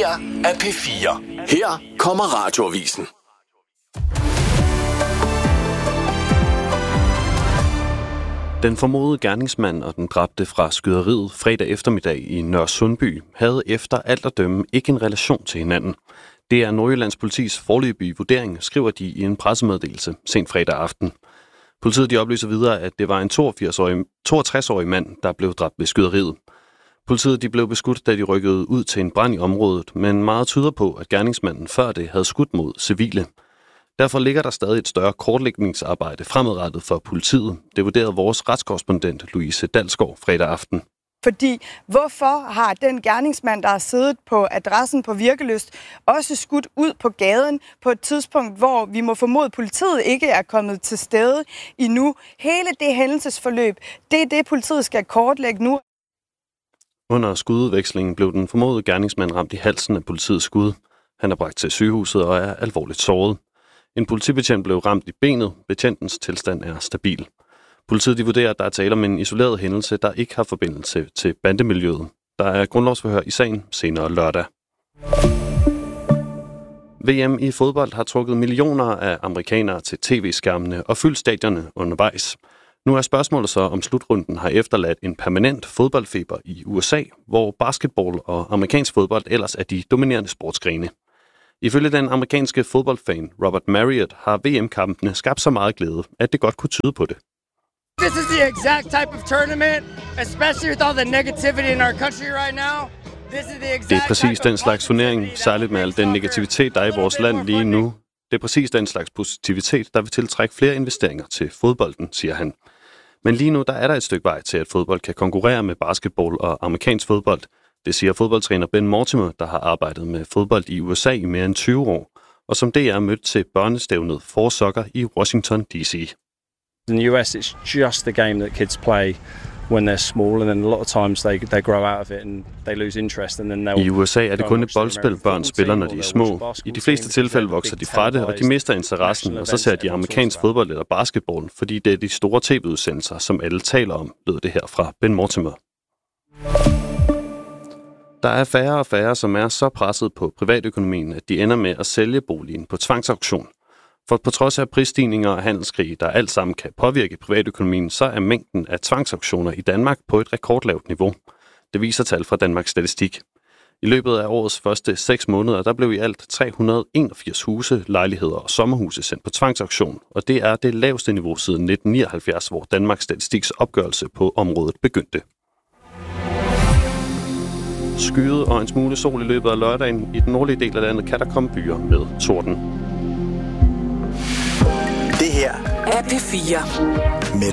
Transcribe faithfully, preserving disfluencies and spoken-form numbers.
her er P fire. Her kommer Radioavisen. Den formodede gerningsmand og den dræbte fra skyderiet fredag eftermiddag i Nørresundby havde efter alt at dømme ikke en relation til hinanden. Det er Nordjyllands politis foreløbige vurdering, skriver de i en pressemeddelelse sent fredag aften. Politiet de oplyser videre, at det var en toogtres-årig mand, der blev dræbt ved skyderiet. Politiet de blev beskudt, da de rykkede ud til en brand i området, men meget tyder på, at gerningsmanden før det havde skudt mod civile. Derfor ligger der stadig et større kortlægningsarbejde fremadrettet for politiet. Det vurderede vores retskorrespondent Louise Dalsgaard fredag aften. Fordi hvorfor har den gerningsmand, der har siddet på adressen på Virkelyst, også skudt ud på gaden på et tidspunkt, hvor vi må formode, at politiet ikke er kommet til stede endnu? Hele det hændelsesforløb, det er det, politiet skal kortlægge nu. Under skududvekslingen blev den formodede gerningsmand ramt i halsen af politiets skud. Han er bragt til sygehuset og er alvorligt såret. En politibetjent blev ramt i benet. Betjentens tilstand er stabil. Politiet de vurderer, at der er tale om en isoleret hændelse, der ikke har forbindelse til bandemiljøet. Der er grundlovsforhør i sagen senere lørdag. V M i fodbold har trukket millioner af amerikanere til tv-skærmene og fyldt stadionerne undervejs. Nu er spørgsmålet så, om slutrunden har efterladt en permanent fodboldfeber i U S A, hvor basketball og amerikansk fodbold ellers er de dominerende sportsgrene. Ifølge den amerikanske fodboldfan Robert Marriott har V M-kampene skabt så meget glæde, at det godt kunne tyde på det. This is the exact type of tournament, especially with all the negativity in our country right now. This is the exact Det er præcis den slags turnering, særligt med al den negativitet, der er i vores land lige nu. Det er præcis den slags positivitet, der vil tiltrække flere investeringer til fodbolden, siger han. Men lige nu der er der et stykke vej til, at fodbold kan konkurrere med basketball og amerikansk fodbold. Det siger fodboldtræner Ben Mortimer, der har arbejdet med fodbold i U S A i mere end tyve år, og som det er mødt til børnestævnet for Soccer i Washington D C. In the U S, it's just the game that kids play when they're small, and then a lot of times they they grow out of it and they lose interest, and then they'll. I U S A er det kun et boldspil, børn spiller, når de er små. I de fleste tilfælde vokser de fra det, og de mister interessen, og så ser de amerikansk fodbold eller basketball, fordi det er de store tv-udsendelser, som alle taler om, lød det her fra Ben Mortimer. Der er færre og færre, som er så presset på privatøkonomien, at de ender med at sælge boligen på tvangsauktion. For på trods af prisstigninger og handelskrig, der alt sammen kan påvirke privatøkonomien, så er mængden af tvangsauktioner i Danmark på et rekordlavt niveau. Det viser tal fra Danmarks Statistik. I løbet af årets første seks måneder, der blev i alt tre hundrede og enogfirs huse, lejligheder og sommerhuse sendt på tvangsauktion, og det er det laveste niveau siden nitten nioghalvfjerds, hvor Danmarks Statistiks opgørelse på området begyndte. Skyet og en smule sol i løbet af lørdagen. I den nordlige del af landet kan der komme byer med torden. Det her er P fire. Med